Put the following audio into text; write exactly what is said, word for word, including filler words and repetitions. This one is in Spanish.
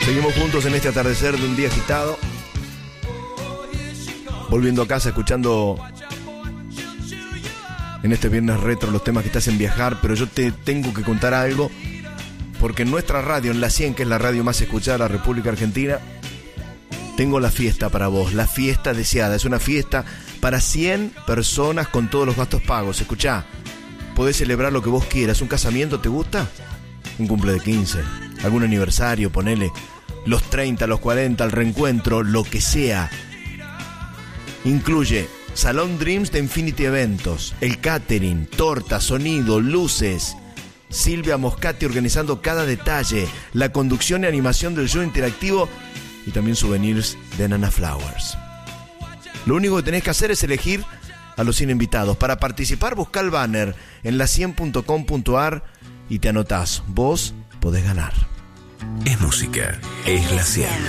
Seguimos juntos en este atardecer de un día agitado. Volviendo a casa, escuchando en este viernes retro los temas que te hacen viajar. Pero yo te tengo que contar algo, porque en nuestra radio, en la cien, que es la radio más escuchada de la República Argentina, tengo la fiesta para vos, la fiesta deseada. Es una fiesta para cien personas con todos los gastos pagos. Escuchá, podés celebrar lo que vos quieras. ¿Un casamiento te gusta? Un cumple de quince, algún aniversario, ponele, los treinta, los cuarenta, el reencuentro, lo que sea. Incluye Salón Dreams de Infinity Eventos, el catering, torta, sonido, luces. Silvia Moscati organizando cada detalle, la conducción y animación del show interactivo y también souvenirs de Nana Flowers. Lo único que tenés que hacer es elegir a los cien invitados. Para participar, busca el banner en la cien punto com punto a r y te anotás. Vos podés ganar. Es música, es la cien.